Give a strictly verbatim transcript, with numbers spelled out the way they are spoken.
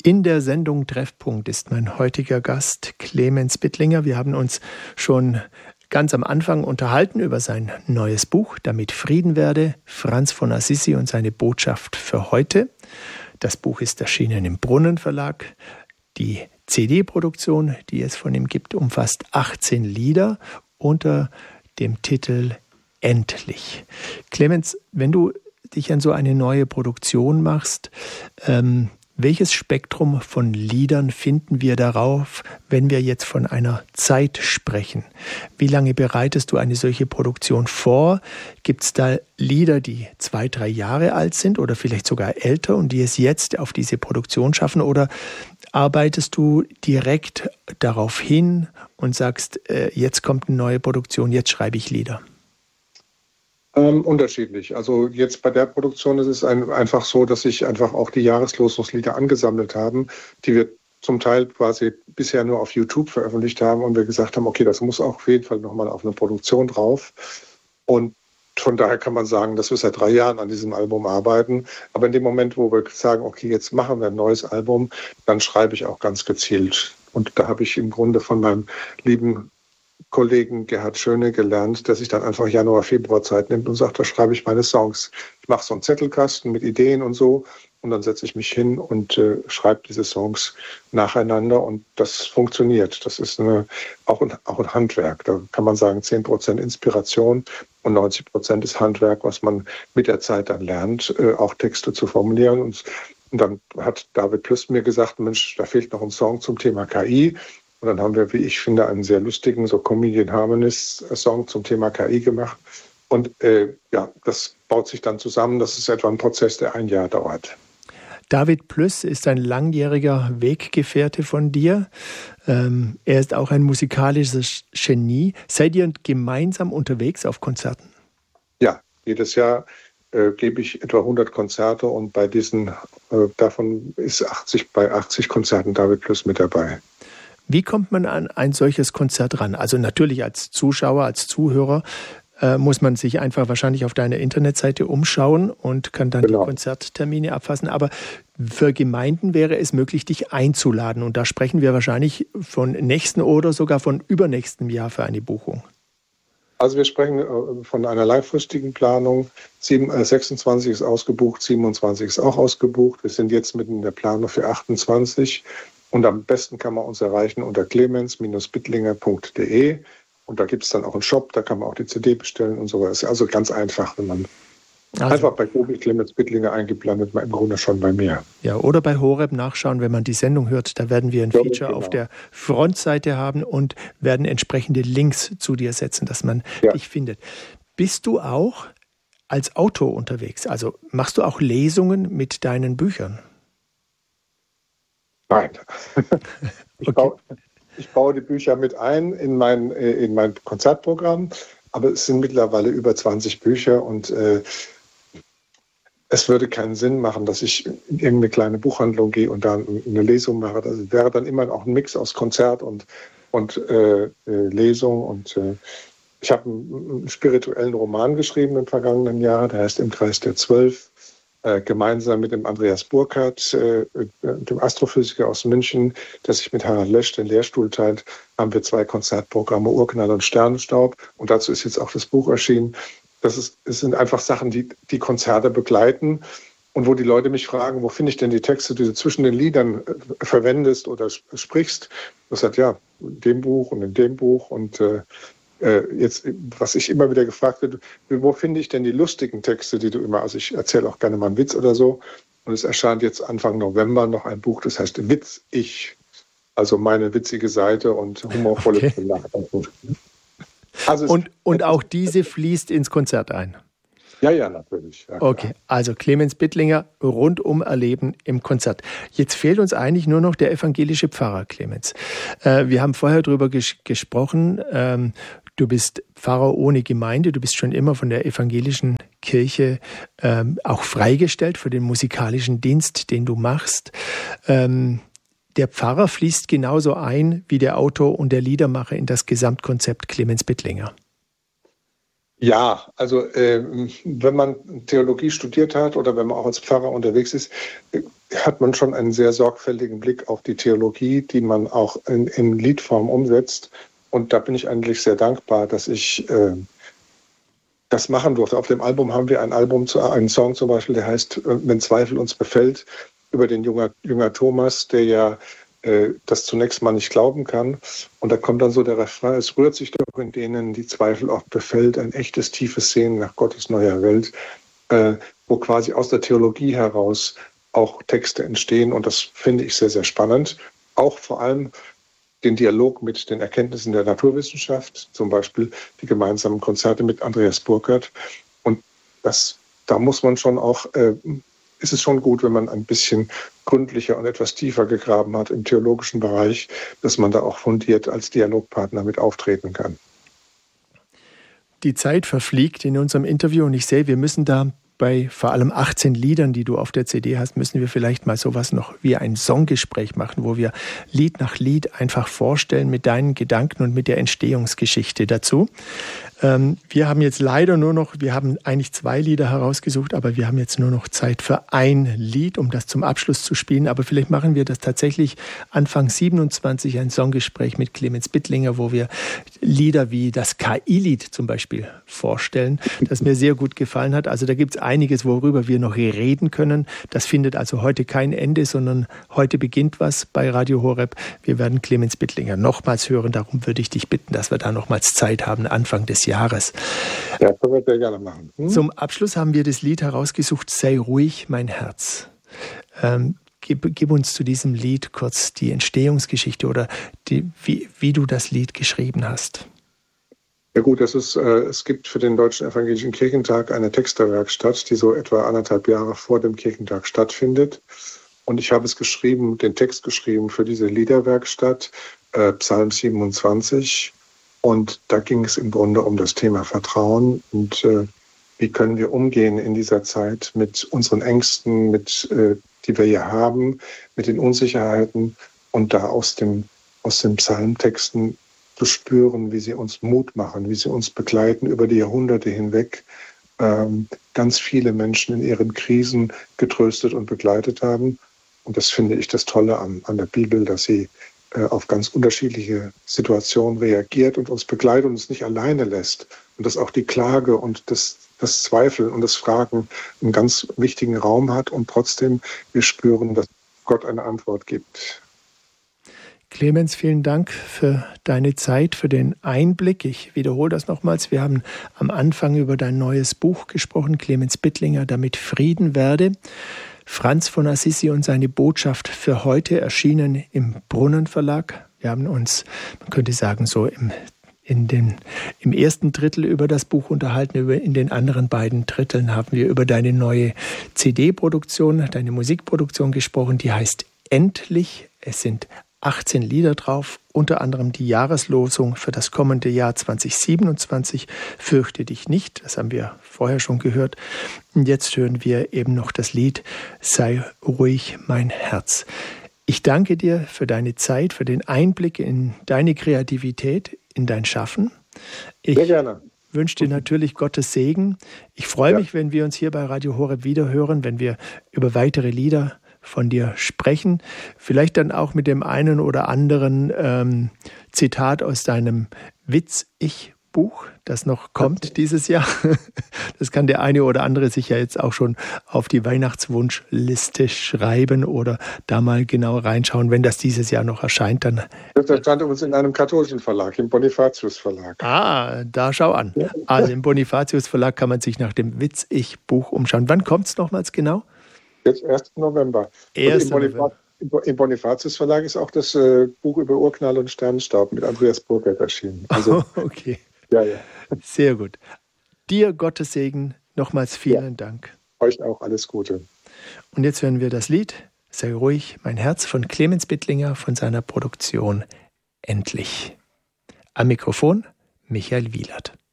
In der Sendung Treffpunkt ist mein heutiger Gast Clemens Bittlinger. Wir haben uns schon ganz am Anfang unterhalten über sein neues Buch, Damit Frieden werde, Franz von Assisi und seine Botschaft für heute. Das Buch ist erschienen im Brunnen Verlag. Die C D-Produktion, die es von ihm gibt, umfasst achtzehn Lieder unter dem Titel Endlich. Clemens, wenn du dich an so eine neue Produktion machst, ähm, welches Spektrum von Liedern finden wir darauf, wenn wir jetzt von einer Zeit sprechen? Wie lange bereitest du eine solche Produktion vor? Gibt es da Lieder, die zwei, drei Jahre alt sind oder vielleicht sogar älter und die es jetzt auf diese Produktion schaffen? Oder arbeitest du direkt darauf hin und sagst, äh, jetzt kommt eine neue Produktion, jetzt schreibe ich Lieder? Ähm, unterschiedlich. Also jetzt bei der Produktion ist es ein, einfach so, dass sich einfach auch die Jahreslosungslieder angesammelt haben, die wir zum Teil quasi bisher nur auf YouTube veröffentlicht haben und wir gesagt haben, okay, das muss auch auf jeden Fall nochmal auf eine Produktion drauf. Und von daher kann man sagen, dass wir seit drei Jahren an diesem Album arbeiten. Aber in dem Moment, wo wir sagen, okay, jetzt machen wir ein neues Album, dann schreibe ich auch ganz gezielt. Und da habe ich im Grunde von meinem lieben Kollegen Gerhard Schöne gelernt, der sich dann einfach Januar, Februar Zeit nimmt und sagt, da schreibe ich meine Songs. Ich mache so einen Zettelkasten mit Ideen und so und dann setze ich mich hin und äh, schreibe diese Songs nacheinander und das funktioniert. Das ist eine, auch, ein, auch ein Handwerk. Da kann man sagen, zehn Prozent Inspiration und neunzig Prozent ist Handwerk, was man mit der Zeit dann lernt, äh, auch Texte zu formulieren. Und, und dann hat David Plüss mir gesagt, Mensch, da fehlt noch ein Song zum Thema K I. Und dann haben wir, wie ich finde, einen sehr lustigen, so Comedian Harmonies-Song zum Thema K I gemacht. Und äh, ja, das baut sich dann zusammen. Das ist etwa ein Prozess, der ein Jahr dauert. David Plüss ist ein langjähriger Weggefährte von dir. Ähm, er ist auch ein musikalisches Genie. Seid ihr gemeinsam unterwegs auf Konzerten? Ja, jedes Jahr äh, gebe ich etwa hundert Konzerte und bei diesen, äh, davon ist achtzig, bei achtzig Konzerten David Plüss mit dabei. Wie kommt man an ein solches Konzert ran? Also natürlich als Zuschauer, als Zuhörer äh, muss man sich einfach wahrscheinlich auf deiner Internetseite umschauen und kann dann genau die Konzerttermine abfassen. Aber für Gemeinden wäre es möglich, dich einzuladen. Und da sprechen wir wahrscheinlich von nächsten oder sogar von übernächstem Jahr für eine Buchung. Also wir sprechen äh, von einer langfristigen Planung. Sieben, äh, sechsundzwanzig ist ausgebucht, siebenundzwanzig ist auch ausgebucht. Wir sind jetzt mitten in der Planung für achtundzwanzig. Und am besten kann man uns erreichen unter clemens Bindestrich bittlinger Punkt de. Und da gibt es dann auch einen Shop, da kann man auch die C D bestellen und so. Das ist also ganz einfach, wenn man also einfach bei Google Clemens Bittlinger eingibt, landet man im Grunde schon bei mir. Ja, oder bei Horeb nachschauen, wenn man die Sendung hört. Da werden wir ein ja, Feature genau auf der Frontseite haben und werden entsprechende Links zu dir setzen, dass man ja dich findet. Bist du auch als Autor unterwegs? Also machst du auch Lesungen mit deinen Büchern? Nein. ich, okay. baue, ich baue die Bücher mit ein in mein, in mein Konzertprogramm, aber es sind mittlerweile über zwanzig Bücher und äh, es würde keinen Sinn machen, dass ich in irgendeine kleine Buchhandlung gehe und da eine Lesung mache. Das wäre dann immer auch ein Mix aus Konzert und, und äh, Lesung. Und äh, ich habe einen, einen spirituellen Roman geschrieben im vergangenen Jahr, der heißt Im Kreis der Zwölf. Äh, gemeinsam mit dem Andreas Burkhardt, äh, dem Astrophysiker aus München, der sich mit Harald Lesch den Lehrstuhl teilt, haben wir zwei Konzertprogramme, Urknall und Sternenstaub. Und dazu ist jetzt auch das Buch erschienen. Das, ist, das sind einfach Sachen, die die Konzerte begleiten und wo die Leute mich fragen, wo finde ich denn die Texte, die du zwischen den Liedern äh, verwendest oder sp- sprichst. Das sagt ja, in dem Buch und in dem Buch und äh, Jetzt, was ich immer wieder gefragt wird, wo finde ich denn die lustigen Texte, die du immer, also ich erzähle auch gerne mal einen Witz oder so. Und es erscheint jetzt Anfang November noch ein Buch, das heißt Witz ich. Also meine witzige Seite und humorvolle okay. Nachrichten. Also und, und auch diese fließt ins Konzert ein? Ja, ja, natürlich. Ja, okay, also Clemens Bittlinger, rundum erleben im Konzert. Jetzt fehlt uns eigentlich nur noch der evangelische Pfarrer, Clemens. Äh, wir haben vorher darüber ges- gesprochen, ähm, du bist Pfarrer ohne Gemeinde, du bist schon immer von der evangelischen Kirche ähm, auch freigestellt für den musikalischen Dienst, den du machst. Ähm, der Pfarrer fließt genauso ein wie der Autor und der Liedermacher in das Gesamtkonzept Clemens Bittlinger. Ja, also äh, wenn man Theologie studiert hat oder wenn man auch als Pfarrer unterwegs ist, hat man schon einen sehr sorgfältigen Blick auf die Theologie, die man auch in, in Liedform umsetzt. Und da bin ich eigentlich sehr dankbar, dass ich äh, das machen durfte. Auf dem Album haben wir ein Album, einen Song zum Beispiel, der heißt Wenn Zweifel uns befällt, über den Jünger, Jünger Thomas, der ja äh, das zunächst mal nicht glauben kann. Und da kommt dann so der Refrain: Es rührt sich doch in denen die Zweifel oft befällt, ein echtes, tiefes Sehnen nach Gottes neuer Welt, äh, wo quasi aus der Theologie heraus auch Texte entstehen. Und das finde ich sehr, sehr spannend. Auch vor allem den Dialog mit den Erkenntnissen der Naturwissenschaft, zum Beispiel die gemeinsamen Konzerte mit Andreas Burkert. Und das, da muss man schon auch, äh, ist es schon gut, wenn man ein bisschen gründlicher und etwas tiefer gegraben hat im theologischen Bereich, dass man da auch fundiert als Dialogpartner mit auftreten kann. Die Zeit verfliegt in unserem Interview und ich sehe, wir müssen da bei vor allem achtzehn Liedern, die du auf der C D hast, müssen wir vielleicht mal sowas noch wie ein Songgespräch machen, wo wir Lied nach Lied einfach vorstellen mit deinen Gedanken und mit der Entstehungsgeschichte dazu. Ähm, wir haben jetzt leider nur noch, wir haben eigentlich zwei Lieder herausgesucht, aber wir haben jetzt nur noch Zeit für ein Lied, um das zum Abschluss zu spielen. Aber vielleicht machen wir das tatsächlich Anfang siebenundzwanzig, ein Songgespräch mit Clemens Bittlinger, wo wir Lieder wie das K I-Lied zum Beispiel vorstellen, das mir sehr gut gefallen hat. Also da gibt es einiges, worüber wir noch reden können. Das findet also heute kein Ende, sondern heute beginnt was bei Radio Horeb. Wir werden Clemens Bittlinger nochmals hören. Darum würde ich dich bitten, dass wir da nochmals Zeit haben, Anfang des Jahres. Ja, das können wir sehr gerne machen. Hm? Zum Abschluss haben wir das Lied herausgesucht, Sei ruhig, mein Herz. Ähm, gib, gib uns zu diesem Lied kurz die Entstehungsgeschichte oder die, wie, wie du das Lied geschrieben hast. Ja gut, das ist, äh, es gibt für den Deutschen Evangelischen Kirchentag eine Texterwerkstatt, die so etwa anderthalb Jahre vor dem Kirchentag stattfindet. Und ich habe es geschrieben, den Text geschrieben für diese Liederwerkstatt, äh, Psalm siebenundzwanzig. Und da ging es im Grunde um das Thema Vertrauen und äh, wie können wir umgehen in dieser Zeit mit unseren Ängsten, mit, äh, die wir hier haben, mit den Unsicherheiten und da aus dem, aus den Psalmtexten zu spüren, wie sie uns Mut machen, wie sie uns begleiten über die Jahrhunderte hinweg, ähm, ganz viele Menschen in ihren Krisen getröstet und begleitet haben. Und das finde ich das Tolle an, an der Bibel, dass sie äh, auf ganz unterschiedliche Situationen reagiert und uns begleitet und uns nicht alleine lässt. Und dass auch die Klage und das, das Zweifeln und das Fragen einen ganz wichtigen Raum hat und trotzdem wir spüren, dass Gott eine Antwort gibt. Clemens, vielen Dank für deine Zeit, für den Einblick. Ich wiederhole das nochmals. Wir haben am Anfang über dein neues Buch gesprochen, Clemens Bittlinger, damit Frieden werde. Franz von Assisi und seine Botschaft für heute, erschienen im Brunnen Verlag. Wir haben uns, man könnte sagen, so im, in den, im ersten Drittel über das Buch unterhalten. Über, in den anderen beiden Dritteln haben wir über deine neue C D-Produktion, deine Musikproduktion gesprochen. Die heißt Endlich. Es sind achtzehn Lieder drauf, unter anderem die Jahreslosung für das kommende Jahr zwanzig siebenundzwanzig, Fürchte dich nicht, das haben wir vorher schon gehört. Und jetzt hören wir eben noch das Lied Sei ruhig, mein Herz. Ich danke dir für deine Zeit, für den Einblick in deine Kreativität, in dein Schaffen. Ich Sehr gerne. wünsche dir natürlich Gottes Segen. Ich freue Ja. mich, wenn wir uns hier bei Radio Horeb wiederhören, wenn wir über weitere Lieder von dir sprechen. Vielleicht dann auch mit dem einen oder anderen ähm, Zitat aus deinem Witz-Ich-Buch, das noch kommt dieses Jahr. Das kann der eine oder andere sich ja jetzt auch schon auf die Weihnachtswunschliste schreiben oder da mal genau reinschauen, wenn das dieses Jahr noch erscheint. Dann Das erscheint uns in einem katholischen Verlag, im Bonifatius Verlag. Ah, da schau an. Also im Bonifatius Verlag kann man sich nach dem Witz-Ich-Buch umschauen. Wann kommt es nochmals genau? Jetzt ersten November. ersten Und im, Bonifat- im Bonifatius Verlag ist auch das äh, Buch über Urknall und Sternenstaub mit Andreas Burkert erschienen. Also, Oh, okay, ja, ja. sehr gut. Dir Gottes Segen, nochmals vielen Ja. Dank. Euch auch alles Gute. Und jetzt hören wir das Lied Sei ruhig, mein Herz von Clemens Bittlinger von seiner Produktion Endlich. Am Mikrofon Michael Wielert.